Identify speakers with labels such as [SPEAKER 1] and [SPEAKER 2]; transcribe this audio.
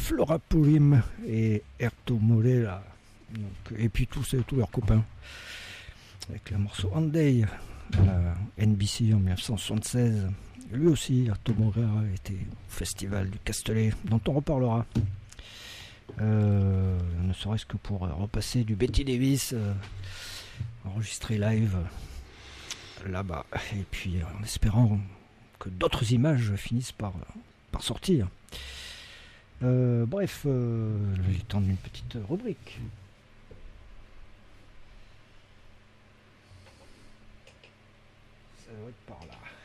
[SPEAKER 1] Flora Purim et Erto Morella. Et puis tous leurs copains. Avec le morceau Anday à la NBC en 1976. Lui aussi, Erto Morella, était au festival du Castellet, dont on reparlera. Ne serait-ce que pour repasser du Betty Davis enregistré live là-bas. Et puis en espérant que d'autres images finissent par sortir. Bref, je vais tendre une petite rubrique. Ça doit être par là.